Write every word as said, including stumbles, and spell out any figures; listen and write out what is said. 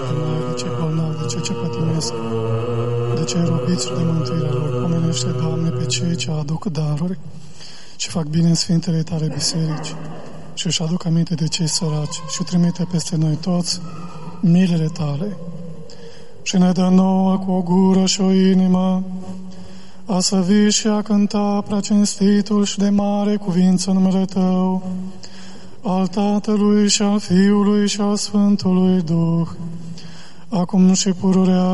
de cei bolnavi, de cei ce pătimesc, de cei robiți de mântuirea lor. Pomenește, Doamne, pe cei ce aduc daruri, ce fac bine în Sfintele Tale biserici și își aduc aminte de cei săraci și trimite peste noi toți milele Tale. Și ne dă nouă cu o gură și o inimă a slăvi și a cânta prea cinstitul și de mare cuvință numele Tău, al Tatălui și al Fiului și al Sfântului Duh, acum și pururea